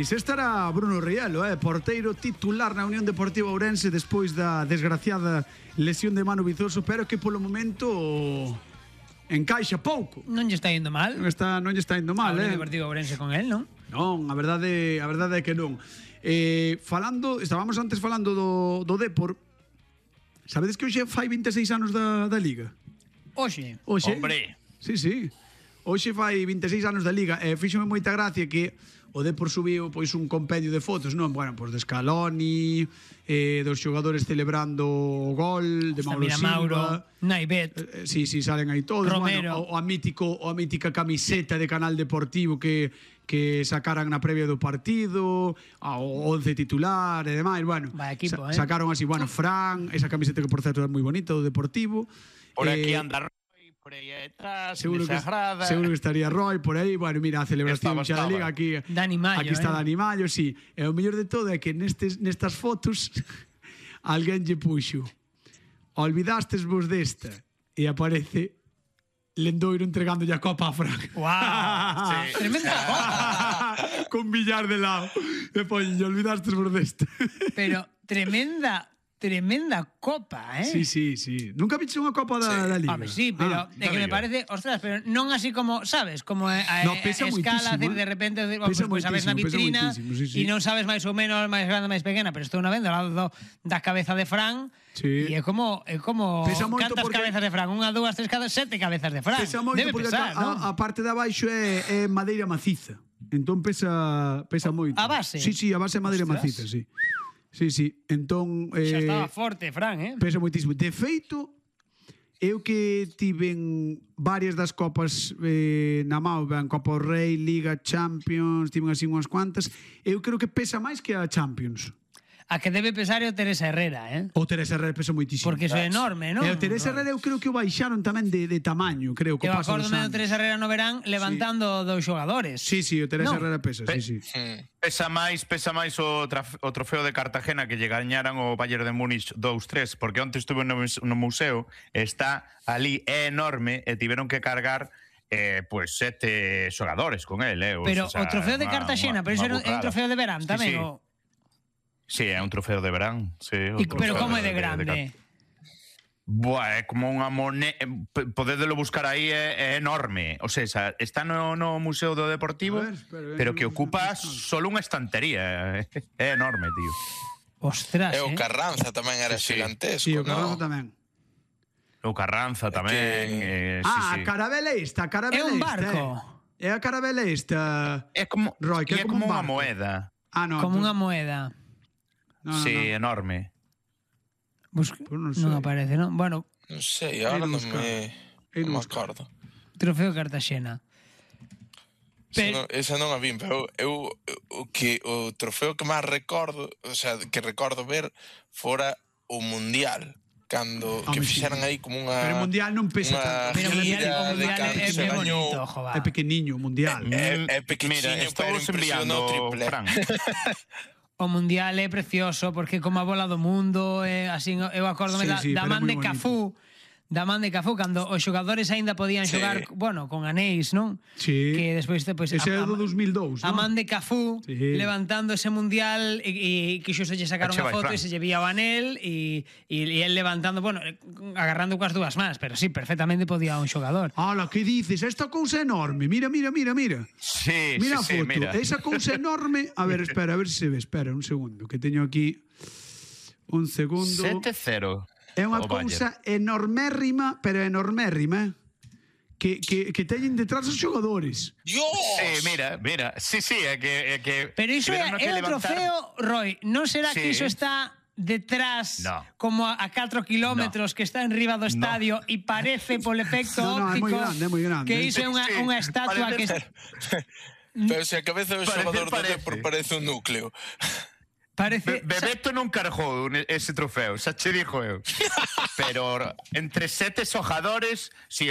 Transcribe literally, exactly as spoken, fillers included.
Pois estará Bruno Rielo, eh, porteiro titular na Unión Deportiva Ourense despois da desgraciada lesión de Manu Vizoso, pero que polo momento encaixa pouco. Non lle está indo mal. Non está, non lle está indo mal, a Unión eh. Deportiva Ourense con él, non? Non, a verdade, a verdade é que non. Eh, falando, estábamos antes falando do, do Depor. Sabedes que hoxe fai vinte e seis anos da, da Liga? Hoxe? Hoxe? Hombre. Sí, sí. Hoxe fai vinte e seis anos da Liga e fíxome moita gracia que o Depor subiu pois un compendio de fotos, non? Bueno, pois de Scaloni, eh, dos xogadores celebrando o gol, de Mauro Silva, Mauro, Naibet. Eh, sí, sí, salen aí todos. Romero. Bueno, o, o, a mítico, o a mítica camiseta de Canal Deportivo que que sacaran na previa do partido, o once titular e demais, bueno. Vai equipo, sa eh. sacaron así, bueno, Fran, esa camiseta que por certo é moi bonita do Deportivo. Por aquí eh, anda Roy, por aí atrás, Seguro que, desagrada. seguro que estaría Roy por aí. Bueno, mira, a celebración Estaba, xa da estaba. Liga aquí. Dani Mallo, Aquí está eh. Dani Mallo, sí. E o mellor de todo é que nestes, nestas fotos alguén lle puxo olvidastes vos desta e aparece Lendoiro entregándolle a copa a Fran. Wow, sí. Tremenda copa. Con billar de lado. E poñe, olvidastes vos desta. Pero tremenda Tremenda copa, eh? Sí, sí, sí. Nunca viches unha copa da, Sí. da Liga? Home, sí, pero Ah, é que me parece, ostras, pero non así como, sabes, como a, a, No, a pesa escala, moitísimo, decir, eh. de repente, de, Pesa pues, pues, sabes na moitísimo, pesa vitrina moitísimo, sí, sí. e non sabes máis ou menos máis grande, máis pequena, pero estou na vendo ao lado do, da cabeza de Fran. Sí. E é como, é como Pesa moito cantas porque- cabezas de Fran, unha, dúas, tres, cada sete cabezas de Fran. Pesa moito Debe porque pesar, a, non? a parte de abaixo é, é madeira maciza. Entón pesa pesa moito. A base? Sí, sí, a base é madeira Ostras. maciza, sí. Sí, sí. Entón Xa eh, estaba forte, Fran, eh? pesa moitísimo. De feito, eu que tiven varias das copas eh, na mão, ben, Copa do Rei, Liga, Champions, tiven así unhas cuantas, eu creo que pesa máis que a Champions. A que debe pesar é o Teresa Herrera, eh? O Teresa Herrera pesa moitísimo. Porque iso é enorme, non? E o Teresa Herrera eu creo que o baixaron tamén de, de tamaño, creo, co Eu paso dos acordo do anos. Teresa Herrera no verán levantando dous xogadores. Sí, sí, o Teresa Non. Herrera pesa, Pe- sí, sí. Pesa máis, pesa máis o, traf, o trofeo de Cartagena que lle gañaran o Bayern de Múnich dous tres, porque onte estuve no, mus- no museo, está ali, é enorme, e tiveron que cargar eh, pues sete xogadores con el, eh. O, Pero o, sea, o trofeo de unha- Cartaxena, unha- pero iso é unha un burrada. trofeo de verán Sí, tamén, sí. o... Sí, é un trofeo de verán, sí. o E, pero trofeo como é de Car- grande? Buah, é como unha moneda, podedelo buscar aí, é, é enorme. O sea, está no, no Museo do Deportivo, A ver, espera, pero que no, no, ocupa no, no. solo unha estantería. É enorme, tío. Ostras, E o eh? Carranza tamén era Sí, sí. xigantesco, Sí, o Carranza non? tamén. O Carranza tamén. que- Eh, Ah, sí, a sí. carabela esta, a carabela É un esta, barco. eh. É a carabela esta. É como, Roy, que é é como como un unha barco. moeda. Ah, no. Como pues- unha moeda. no, no, sí, no. enorme. Busca... Pues non non sei. aparece, non? Bueno, Non sei, ahora Ele non busca. me, Ele non me busca. acordo. trofeo Cartaxena. Esa Pero- non, esa non a vin, pero eu, eu o que o trofeo que máis recordo, o sea, que recordo ver fora o Mundial, cando Home, que sí. fixeran aí como unha Pero o Mundial non pesa unha tanto. Pero o gira mundial, o de mundial cando é, se é gañou. bonito, jova. É pequeniño o Mundial. É- é Mm, pequeniño, Mira, estou pero enviando, impresionó triple. Fran. O mundial é precioso porque é como a bola do mundo, é así, eu acórdome Sí, da, sí, da pero é man moi de Cafú, da man de Cafú cando os xogadores aínda podían Sí. xogar, bueno, con anéis, non? Sí. Que despois pues, Ese é do dos mil dous, a non? man de Cafú Sí. levantando ese mundial e, e que xo se lle sacaron Eche a vai, foto Fran. e se lle vía o anel e, e, e el levantando, bueno, agarrando coas dúas mans, pero sí, perfectamente podía un xogador. Ala, que dices? Esta cousa enorme. Mira, mira, mira, mira. Sí, Mira a sí, sí, foto. mira. Esa cousa enorme. A ver, espera, a ver se ve. Espera, un segundo, que teño aquí un segundo. sete cero. É unha o cousa enormérrima, pero enormérrima, que, que, que teñen detrás os xogadores. Dios! Sí, mira, mira. Sí, sí, é que... É que Pero iso é, tiveron que é o levantar- trofeo, Roy, non será Sí. que iso está detrás No. como a catro kilómetros que está en riba do estadio e parece polo efecto No, no, é moi óptico grande, é moi grande. que iso é unha, Sí, unha estatua que parece- Pero se a cabeza do Parece- xogador do parece. Depor parece un núcleo. parece Be- Bebeto non cargou ese trofeo, xa che dixo eu. Pero entre sete xogadores, si